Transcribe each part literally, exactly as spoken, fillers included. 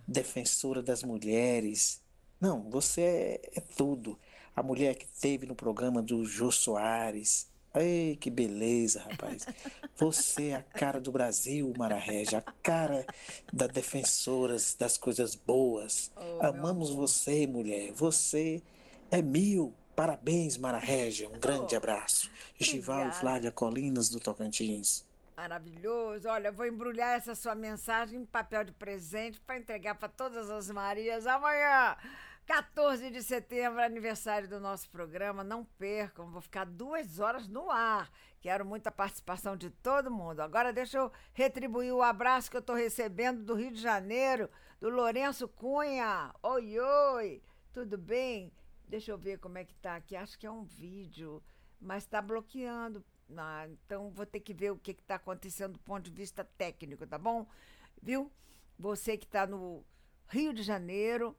defensora das mulheres. Não, você é, é tudo. A mulher que teve no programa do Jô Soares. Ei, que beleza, rapaz. Você é a cara do Brasil, Mara Régia, a cara das defensoras das coisas boas. Oh, meu Amamos amor. você, mulher. Você é mil. Parabéns, Mara Régia. Um grande Oh, abraço. Gival e obrigada. Flávia Colinas do Tocantins. Maravilhoso. Olha, eu vou embrulhar essa sua mensagem em papel de presente para entregar para todas as Marias amanhã, quatorze de setembro, aniversário do nosso programa. Não percam, vou ficar duas horas no ar. Quero muita participação de todo mundo. Agora deixa eu retribuir o abraço que eu estou recebendo do Rio de Janeiro, do Lourenço Cunha. Oi, oi, tudo bem? Deixa eu ver como é que tá aqui. Acho que é um vídeo, mas está bloqueando. Ah, então vou ter que ver o que está acontecendo do ponto de vista técnico, tá bom? Viu? Você que está no Rio de Janeiro,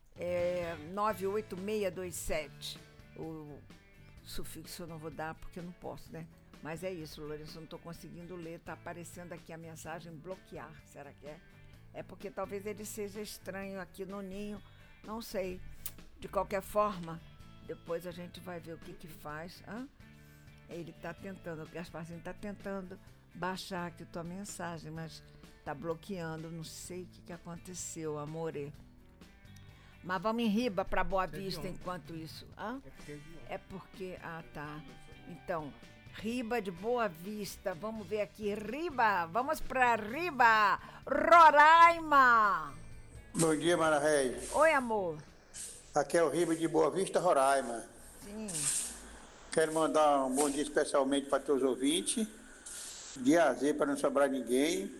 é nove oito seis dois sete. O sufixo eu não vou dar porque eu não posso, né? Mas é isso, Lourenço, eu não estou conseguindo ler, está aparecendo aqui a mensagem bloquear. Será que é? É porque talvez ele seja estranho aqui no ninho, não sei. De qualquer forma, depois a gente vai ver o que que faz. Hã? Ele está tentando, o Gasparzinho está tentando baixar aqui tua mensagem, mas está bloqueando, não sei o que, que aconteceu, amore. Mas vamos em Riba para Boa Vista enquanto isso. Hã? É porque, ah tá, então, Riba de Boa Vista, vamos ver aqui, Riba, vamos para Riba, Roraima. Bom dia, Mara Reis. Oi, amor. Aqui é o Riba de Boa Vista, Roraima. Sim. Quero mandar um bom dia especialmente para teus ouvintes, dia A Z para não sobrar ninguém,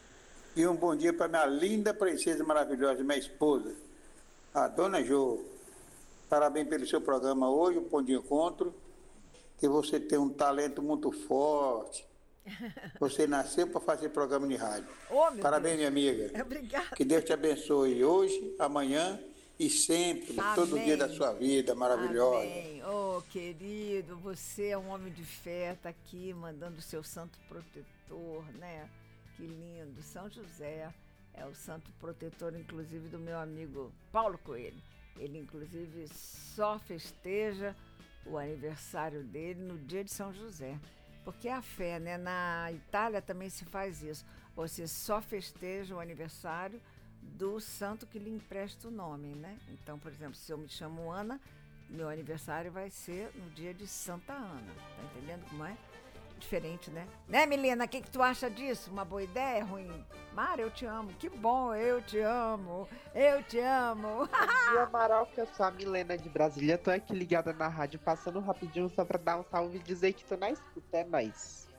e um bom dia para minha linda princesa maravilhosa, minha esposa, a Dona Jo. Parabéns pelo seu programa hoje, o Ponto de Encontro, que você tem um talento muito forte. Você nasceu para fazer programa de rádio. Oh, meu Parabéns, Deus. minha amiga. Obrigada. Que Deus te abençoe hoje, amanhã e sempre, Amém. todo dia da sua vida maravilhosa. Amém. Oh, querido, você é um homem de fé, tá aqui mandando o seu santo protetor, né? Que lindo. São José é o santo protetor, inclusive, do meu amigo Paulo Coelho. Ele, inclusive, só festeja o aniversário dele no dia de São José. Porque é a fé, né? Na Itália também se faz isso. Você só festeja o aniversário do santo que lhe empresta o nome, né? Então, por exemplo, se eu me chamo Ana, meu aniversário vai ser no dia de Santa Ana. Tá entendendo como é? Diferente, né? Né, Milena? O que, que tu acha disso? Uma boa ideia? Ruim? Mara, eu te amo. Que bom, eu te amo. Eu te amo. Bom dia, Maroca. Eu sou a Milena de Brasília. Tô aqui ligada na rádio, passando rapidinho só pra dar um salve e dizer que tô na escuta. É nóis.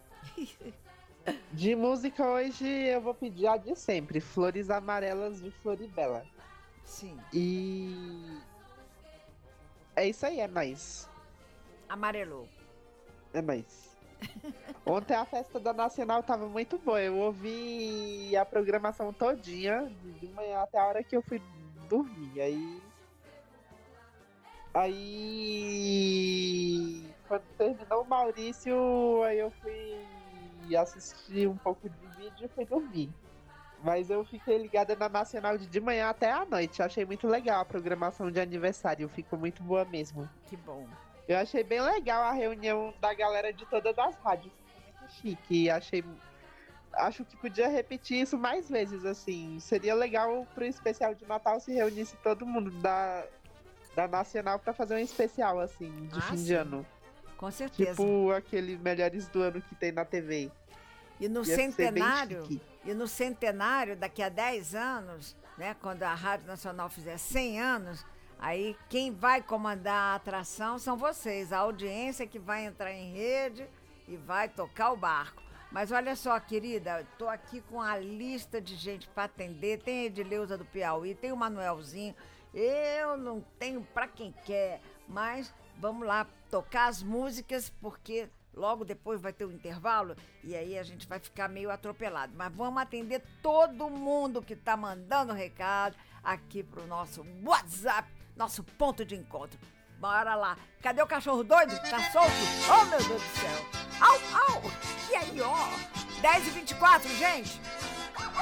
De música hoje eu vou pedir a de sempre, Flores Amarelas de Floribela. Sim. E é isso aí, é nóis. Amarelou. É nóis. Ontem a festa da Nacional tava muito boa. Eu ouvi a programação todinha, de manhã até a hora que eu fui dormir. Aí. Aí. Quando terminou o Maurício, aí eu fui assistir um pouco de vídeo e fui dormir. Mas eu fiquei ligada na Nacional de, de manhã até a noite. Achei muito legal a programação de aniversário. Ficou muito boa mesmo. Que bom. Eu achei bem legal a reunião da galera de todas as rádios. Muito chique. Achei. Acho que podia repetir isso mais vezes, assim. Seria legal pro especial de Natal se reunisse todo mundo da, da Nacional pra fazer um especial, assim, de Ah, fim sim. de ano. Com certeza. Tipo aquele Melhores do Ano que tem na T V. E no Ia ser bem centenário, chique. e no centenário, daqui a dez anos, né, quando a Rádio Nacional fizer cem anos, aí quem vai comandar a atração são vocês, a audiência que vai entrar em rede e vai tocar o barco. Mas olha só, querida, estou aqui com a lista de gente para atender. Tem a Edileuza do Piauí, tem o Manuelzinho. Eu não tenho para quem quer, mas vamos lá tocar as músicas, porque logo depois vai ter o intervalo e aí a gente vai ficar meio atropelado. Mas vamos atender todo mundo que está mandando recado aqui pro nosso WhatsApp, nosso ponto de encontro. Bora lá. Cadê o cachorro doido? Tá solto? Oh, meu Deus do céu. Au, au. E aí, ó. dez e vinte e quatro, gente.